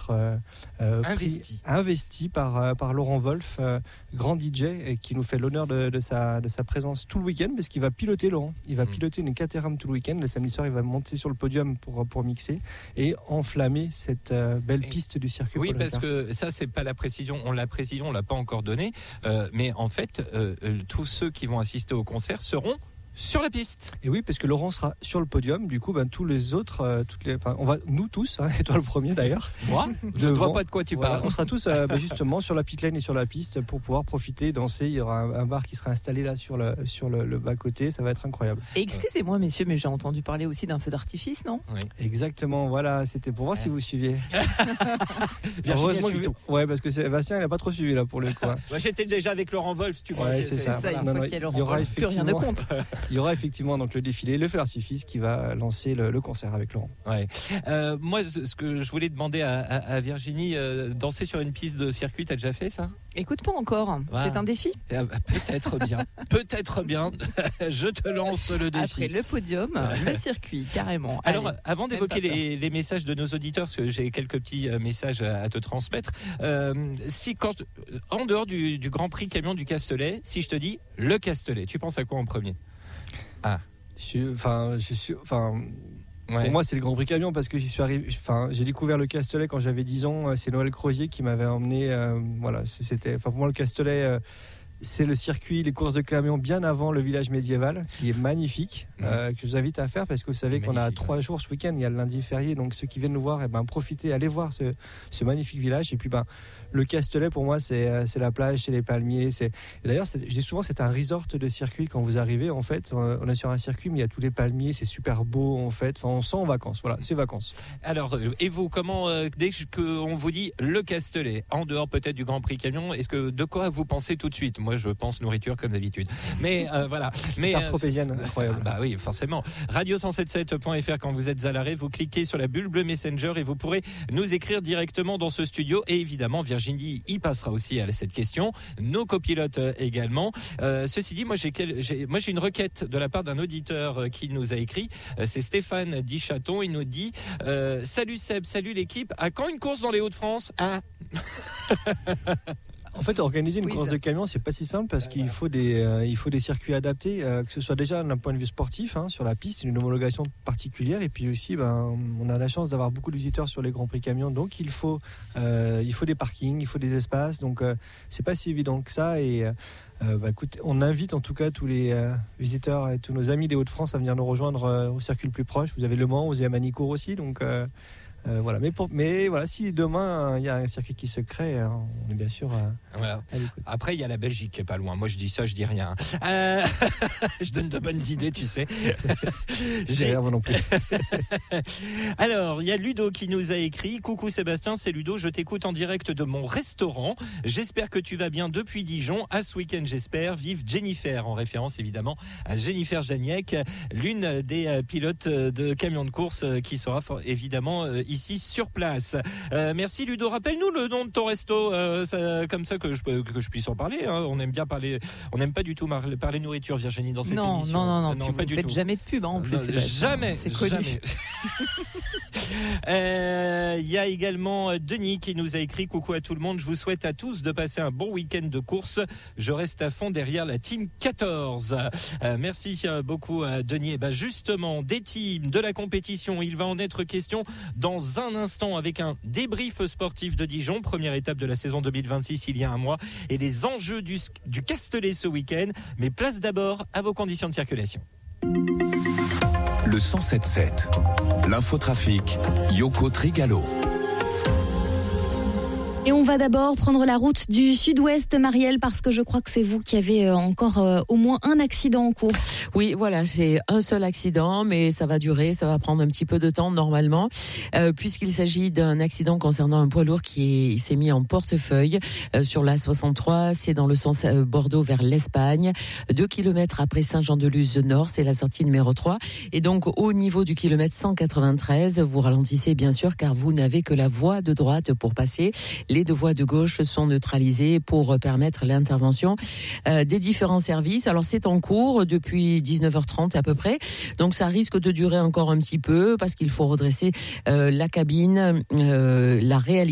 être investi par Laurent Wolf, grand DJ, et qui nous fait l'honneur de sa présence tout le week-end, parce qu'il va piloter, Laurent. Il va piloter une Caterham tout le week-end. Le samedi soir, il va monter sur le podium pour mixer et enflammer cette belle piste du circuit. Oui, parce que ça, c'est pas la précision. On l'a pas encore donnée. Mais en fait, tous ceux qui vont assister au concert seront sur la piste. Et oui, parce que Laurent sera sur le podium. Du coup, tous les autres, nous tous, et toi le premier d'ailleurs. Moi, je ne vois pas de quoi tu parles. On sera tous justement sur la pit lane et sur la piste pour pouvoir profiter, danser. Il y aura un bar qui sera installé là sur le bas côté. Ça va être incroyable. Et excusez-moi, messieurs, mais j'ai entendu parler aussi d'un feu d'artifice, non ? Oui. Exactement. Voilà, c'était pour voir si vous suiviez. Heureusement ouais, parce que Sébastien, il n'a pas trop suivi là pour le coup. Moi, j'étais déjà avec Laurent Wolf, tu vois. Ouais, c'est ça. Il y aura plus rien de compte. Il y aura effectivement donc le défilé, le feu d'artifice qui va lancer le concert avec Laurent. Ouais. Moi, ce que je voulais demander à Virginie, danser sur une piste de circuit, t'as déjà fait ça ? Écoute, pas encore. C'est un défi ? Peut-être bien. Je te lance le défi. Après le podium, le circuit, carrément. Alors, avant d'évoquer les messages de nos auditeurs, parce que j'ai quelques petits messages à te transmettre, en dehors du Grand Prix camion du Castellet, si je te dis le Castellet, tu penses à quoi en premier ? Pour moi, c'est le Grand Prix camion parce que j'y suis arrivé. J'ai découvert le Castellet quand j'avais 10 ans. C'est Noël Crozier qui m'avait emmené. Pour moi, le Castellet, c'est le circuit, les courses de camions bien avant le village médiéval, qui est magnifique, que je vous invite à faire parce que vous savez qu'on a 3 jours ce week-end. Il y a le lundi férié, donc ceux qui viennent nous voir, profitez, allez voir ce magnifique village. Et puis, le Castellet, pour moi, c'est la plage, c'est les palmiers. Et d'ailleurs, je dis souvent, c'est un resort de circuit quand vous arrivez. En fait, on est sur un circuit, mais il y a tous les palmiers, c'est super beau. En fait, on sent en vacances. Voilà, c'est vacances. Alors, et vous, comment dès qu'on vous dit le Castellet, en dehors peut-être du Grand Prix camion, de quoi vous pensez tout de suite ? Moi, je pense nourriture comme d'habitude. Mais voilà. Tarte tropézienne, incroyable. Oui, forcément. Radio177.fr, quand vous êtes à l'arrêt, vous cliquez sur la bulle bleue Messenger et vous pourrez nous écrire directement dans ce studio. Et évidemment, Virginie y passera aussi à cette question. Nos copilotes également. Ceci dit, moi j'ai une requête de la part d'un auditeur qui nous a écrit. C'est Stéphane Dichaton. Il nous dit salut Seb, salut l'équipe. À quand une course dans les Hauts-de-France ? En fait, organiser une course de camion, c'est pas si simple parce qu'il faut des circuits adaptés, que ce soit déjà d'un point de vue sportif, sur la piste, une homologation particulière, et puis aussi, on a la chance d'avoir beaucoup de visiteurs sur les Grands Prix camions, donc il faut des parkings, il faut des espaces, donc c'est pas si évident que ça. Et écoute, on invite en tout cas tous les visiteurs et tous nos amis des Hauts-de-France à venir nous rejoindre au circuit le plus proche. Vous avez Le Mans, vous avez Manicourt aussi, donc. Voilà. Mais voilà, si demain il y a un circuit qui se crée, on est bien sûr voilà. À l'écoute. Après, il y a la Belgique qui est pas loin. Moi, je dis ça, je dis rien. Je donne de bonnes idées, tu sais. J'ai rien moi non plus. Alors, il y a Ludo qui nous a écrit. Coucou Sébastien, c'est Ludo. Je t'écoute en direct de mon restaurant. J'espère que tu vas bien depuis Dijon. À ce week-end, j'espère. Vive Jennifer, en référence évidemment à Jennifer Janiek, l'une des pilotes de camions de course qui sera évidemment ici sur place. Merci Ludo. Rappelle-nous le nom de ton resto, comme ça que je puisse en parler. On aime bien parler. On n'aime pas du tout parler nourriture, Virginie, dans cette émission. Non, pas du tout. Vous faites jamais de pub en plus. Jamais. C'est connu. Jamais. Il y a également Denis qui nous a écrit: coucou à tout le monde, je vous souhaite à tous de passer un bon week-end de course. Je reste à fond derrière la team 14. Merci beaucoup Denis. Et justement, des teams, de la compétition, il va en être question dans un instant avec un débrief sportif de Dijon, première étape de la saison 2026 il y a un mois, et les enjeux du Castellet ce week-end. Mais place d'abord à vos conditions de circulation. Le 107.7, l'infotrafic, Yoko Trigalo. Et on va d'abord prendre la route du sud-ouest, Marielle, parce que je crois que c'est vous qui avez encore au moins un accident en cours. Oui, voilà, c'est un seul accident, mais ça va durer, ça va prendre un petit peu de temps normalement, puisqu'il s'agit d'un accident concernant un poids lourd qui s'est mis en portefeuille sur la 63. C'est dans le sens Bordeaux vers l'Espagne, 2 km après Saint-Jean-de-Luz-Nord, c'est la sortie numéro 3. Et donc au niveau du kilomètre 193, vous ralentissez bien sûr, car vous n'avez que la voie de droite pour passer. Les 2 voies de gauche sont neutralisées pour permettre l'intervention des différents services. Alors c'est en cours depuis 19h30 à peu près, donc ça risque de durer encore un petit peu parce qu'il faut redresser la cabine, la réalisation